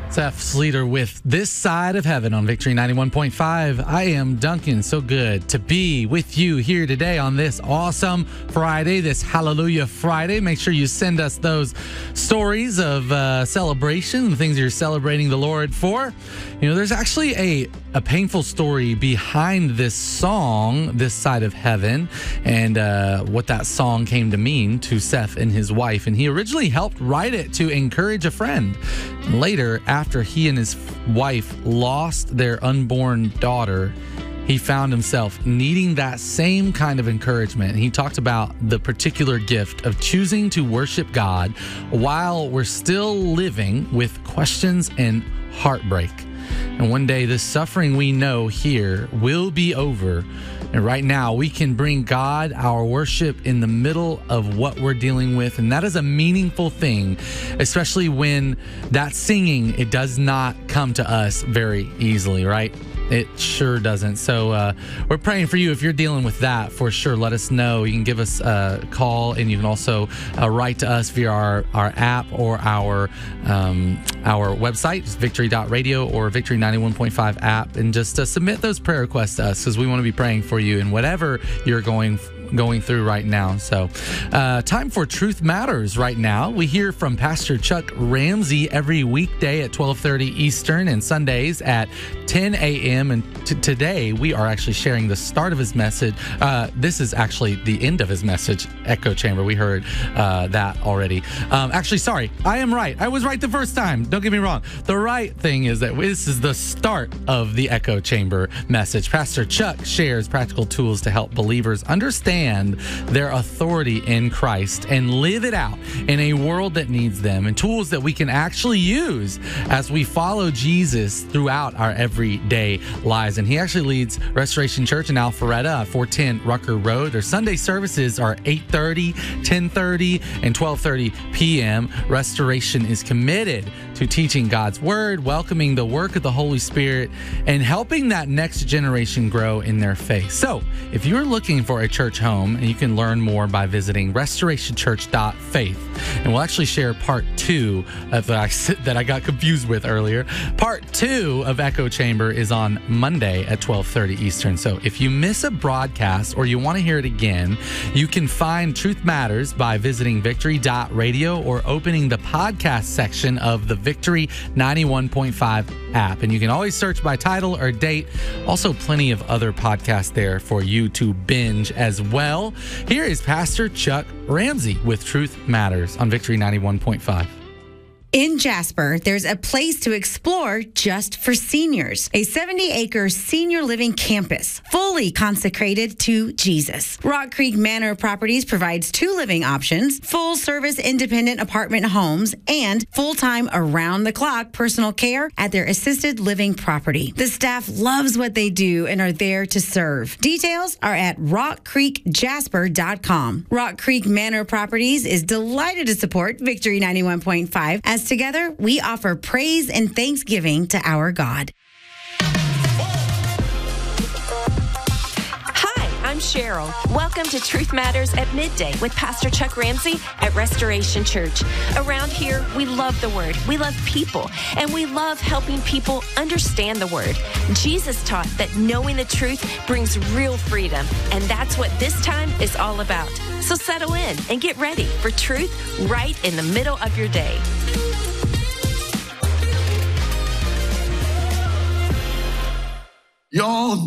Seth Sleater with This Side of Heaven on Victory 91.5. I am Duncan. So good to be with you here today on this awesome Friday, this Hallelujah Friday. Make sure you send us those stories of celebration, the things you're celebrating the Lord for. You know, there's actually a painful story behind this song, This Side of Heaven, and what that song came to mean to Seth and his wife. And he originally helped write it to encourage a friend. And later, after he and his wife lost their unborn daughter, he found himself needing that same kind of encouragement. And he talked about the particular gift of choosing to worship God while we're still living with questions and heartbreak. And one day, this suffering we know here will be over. And right now, we can bring God our worship in the middle of what we're dealing with. And that is a meaningful thing, especially when that singing, it does not come to us very easily, right? It sure doesn't. So we're praying for you if you're dealing with that, for sure. Let us know. You can give us a call, and you can also write to us via our app or our website, victory.radio or Victory 91.5 app, and just submit those prayer requests to us, because we want to be praying for you in whatever you're going through right now. So time for Truth Matters right now. We hear from Pastor Chuck Ramsey every weekday at 12:30 Eastern and Sundays at 10 a.m. And today we are actually sharing the start of his message. This is actually the end of his message, Echo Chamber. We heard that already. Actually, sorry, I am right. I was right the first time. Don't get me wrong. The right thing is that this is the start of the Echo Chamber message. Pastor Chuck shares practical tools to help believers understand their authority in Christ and live it out in a world that needs them, and tools that we can actually use as we follow Jesus throughout our everyday lives. And he actually leads Restoration Church in Alpharetta, 410 Rucker Road. Their Sunday services are 8:30, 10:30, and 12:30 p.m. Restoration is committed to teaching God's word, welcoming the work of the Holy Spirit, and helping that next generation grow in their faith. So if you're looking for a church home, and you can learn more by visiting restorationchurch.faith. And we'll actually share part 2 of that I got confused with earlier. Part 2 of Echo Chamber is on Monday at 12:30 Eastern. So if you miss a broadcast or you want to hear it again, you can find Truth Matters by visiting victory.radio or opening the podcast section of the Victory 91.5 app. And you can always search by title or date. Also, plenty of other podcasts there for you to binge as well. Here is Pastor Chuck Ramsey with Truth Matters on Victory 91.5. In Jasper, there's a place to explore just for seniors. A 70-acre senior living campus, fully consecrated to Jesus. Rock Creek Manor Properties provides 2 living options: full-service independent apartment homes and full-time around-the-clock personal care at their assisted living property. The staff loves what they do and are there to serve. Details are at rockcreekjasper.com. Rock Creek Manor Properties is delighted to support Victory 91.5 as together we offer praise and thanksgiving to our God. Hi, I'm Cheryl. Welcome to Truth Matters at Midday with Pastor Chuck Ramsey at Restoration Church. Around here, we love the Word, we love people, and we love helping people understand the Word. Jesus taught that knowing the truth brings real freedom, and that's what this time is all about. So settle in and get ready for truth right in the middle of your day. Y'all